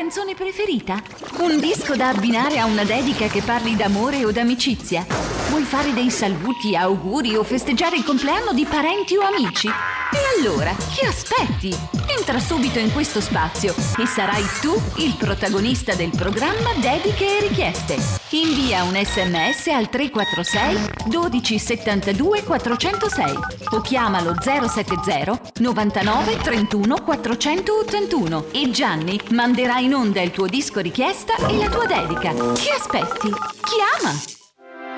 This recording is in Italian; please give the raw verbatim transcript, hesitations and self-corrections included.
canzone preferita? Un disco da abbinare a una dedica che parli d'amore o d'amicizia? Vuoi fare dei saluti, auguri o festeggiare il compleanno di parenti o amici? E allora, che aspetti? Entra subito in questo spazio e sarai tu il protagonista del programma Dediche e Richieste. Invia un sms al tre quattro sei dodici settantadue quattrocentosei o chiamalo zero sette zero novantanove trentuno quattrocentottantuno e Gianni manderà in onda il tuo disco richiesta e la tua dedica. Che aspetti? Chiama!